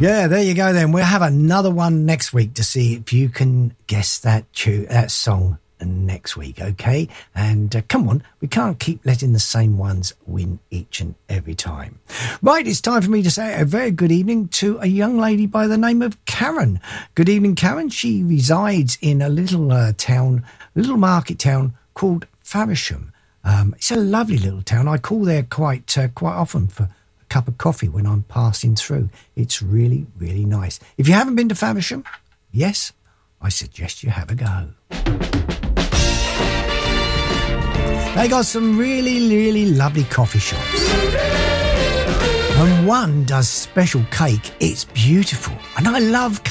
Yeah, there you go then. We'll have another one next week to see if you can guess that song next week, okay? And come on, we can't keep letting the same ones win each and every time. Right, it's time for me to say a very good evening to a young lady by the name of Karen. Good evening, Karen. She resides in a little market town called Faversham. It's a lovely little town. I call there quite often for a cup of coffee when I'm passing through. It's really, really nice. If you haven't been to Faversham, yes, I suggest you have a go. They got some really, really lovely coffee shops. And one does special cake. It's beautiful. And I love cake.